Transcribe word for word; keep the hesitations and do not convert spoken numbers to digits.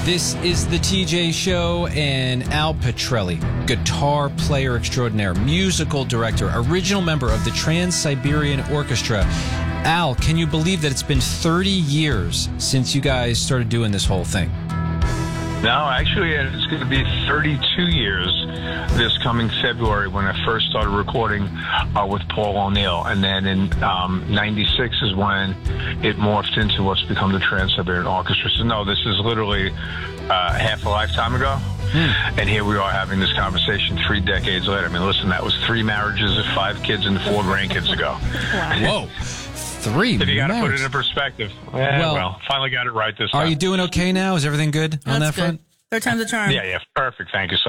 This is the T J Show, and Al Petrelli, guitar player extraordinaire, musical director, original member of the Trans-Siberian Orchestra. Al, can you believe that it's been thirty years since you guys started doing this whole thing? No, actually, it's going to be thirty-two years this coming February when I first started recording uh, with Paul O'Neill. And then in um, ninety-six is when it morphed into what's become the Trans-Siberian Orchestra. So, no, this is literally uh, half a lifetime ago. Hmm. And here we are having this conversation three decades later. I mean, listen, that was three marriages, five kids, and four grandkids ago. Wow. Whoa. Three If you got to put it marriages. in perspective. Yeah, Well, well, finally got it right this time. Are you doing okay now? Is everything good on That's that front? good. Third time's a charm. Yeah, yeah, perfect. Thank you so